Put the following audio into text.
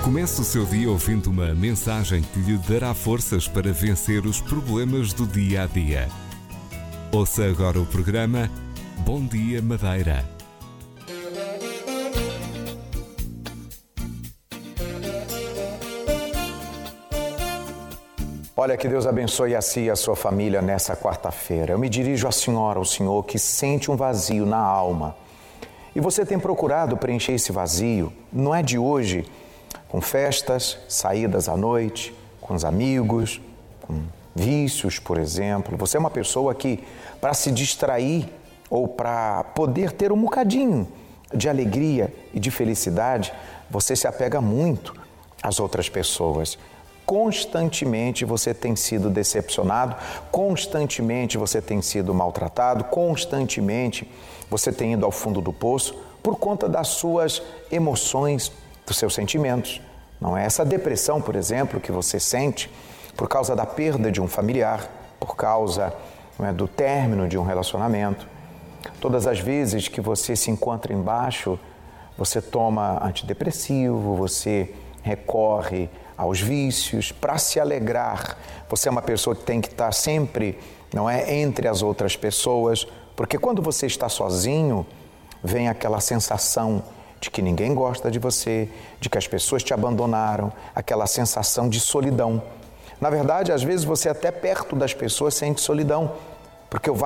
Comece o seu dia ouvindo uma mensagem que lhe dará forças para vencer os problemas do dia a dia. Ouça agora o programa Bom Dia Madeira. Olha, que Deus abençoe a si e a sua família nessa quarta-feira. Eu me dirijo à senhora, ao senhor que sente um vazio na alma. E você tem procurado preencher esse vazio, não é de hoje, com festas, saídas à noite, com os amigos, com vícios, por exemplo. Você é uma pessoa que, para se distrair ou para poder ter um bocadinho de alegria e de felicidade, você se apega muito às outras pessoas. Constantemente você tem sido decepcionado, constantemente você tem sido maltratado, constantemente você tem ido ao fundo do poço por conta das suas emoções, dos seus sentimentos. Não é essa depressão, por exemplo, que você sente por causa da perda de um familiar, por causa do término de um relacionamento. Todas as vezes que você se encontra embaixo, você toma antidepressivo, você recorre aos vícios para se alegrar. Você é uma pessoa que tem que estar sempre, entre as outras pessoas, porque quando você está sozinho, vem aquela sensação de que ninguém gosta de você, de que as pessoas te abandonaram, aquela sensação de solidão. Na verdade, às vezes você até perto das pessoas sente solidão, porque o